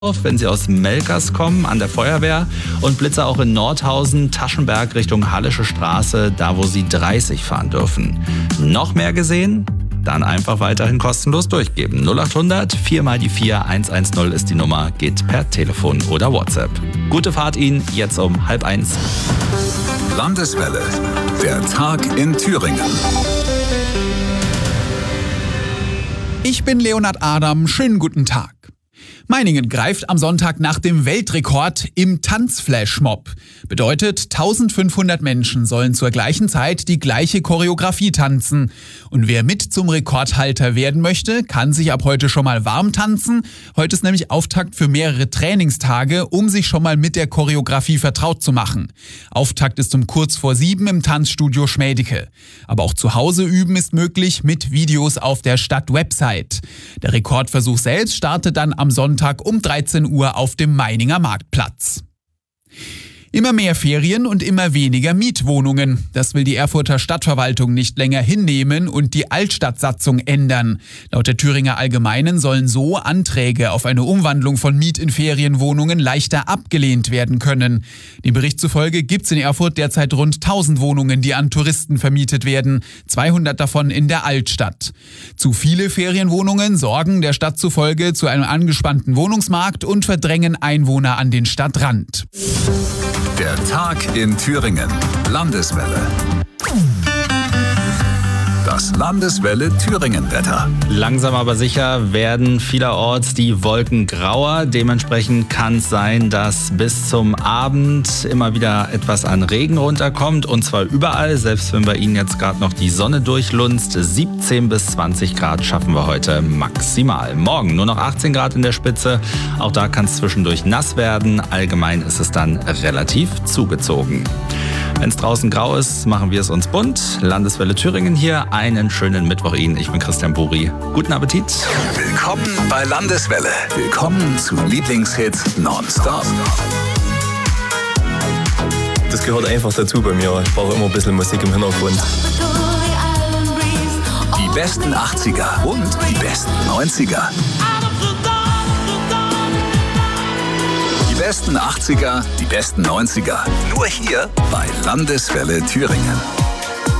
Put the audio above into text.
wenn Sie aus Melkers kommen, an der Feuerwehr. Und Blitzer auch in Nordhausen, Taschenberg Richtung Hallische Straße, da wo Sie 30 fahren dürfen. Noch mehr gesehen? Dann einfach weiterhin kostenlos durchgeben. 0800 4 mal die 4 110 ist die Nummer, geht per Telefon oder WhatsApp. Gute Fahrt Ihnen, jetzt um 12:30. Landeswelle, der Tag in Thüringen. Ich bin Leonhard Adam, schönen guten Tag. Meiningen greift am Sonntag nach dem Weltrekord im Tanzflashmob. Bedeutet, 1500 Menschen sollen zur gleichen Zeit die gleiche Choreografie tanzen. Und wer mit zum Rekordhalter werden möchte, kann sich ab heute schon mal warm tanzen. Heute ist nämlich Auftakt für mehrere Trainingstage, um sich schon mal mit der Choreografie vertraut zu machen. Auftakt ist um kurz vor 7 im Tanzstudio Schmädicke. Aber auch zu Hause üben ist möglich mit Videos auf der Stadtwebsite. Der Rekordversuch selbst startet dann am Sonntag um 13 Uhr auf dem Meininger Marktplatz. Immer mehr Ferien und immer weniger Mietwohnungen. Das will die Erfurter Stadtverwaltung nicht länger hinnehmen und die Altstadtsatzung ändern. Laut der Thüringer Allgemeinen sollen so Anträge auf eine Umwandlung von Miet- in Ferienwohnungen leichter abgelehnt werden können. Dem Bericht zufolge gibt es in Erfurt derzeit rund 1000 Wohnungen, die an Touristen vermietet werden, 200 davon in der Altstadt. Zu viele Ferienwohnungen sorgen der Stadt zufolge zu einem angespannten Wohnungsmarkt und verdrängen Einwohner an den Stadtrand. Der Tag in Thüringen. Landeswelle. Das Landeswelle Thüringen-Wetter. Langsam aber sicher werden vielerorts die Wolken grauer. Dementsprechend kann es sein, dass bis zum Abend immer wieder etwas an Regen runterkommt. Und zwar überall, selbst wenn bei Ihnen jetzt gerade noch die Sonne durchlunzt. 17 bis 20 Grad schaffen wir heute maximal. Morgen nur noch 18 Grad in der Spitze. Auch da kann es zwischendurch nass werden. Allgemein ist es dann relativ zugezogen. Wenn es draußen grau ist, machen wir es uns bunt. Landeswelle Thüringen hier. Einen schönen Mittwoch Ihnen. Ich bin Christian Buri. Guten Appetit. Willkommen bei Landeswelle. Willkommen zu Lieblingshits nonstop. Das gehört einfach dazu bei mir. Ich brauche immer ein bisschen Musik im Hintergrund. Die besten 80er und die besten 90er. Die besten 80er, die besten 90er. Nur hier bei Landeswelle Thüringen.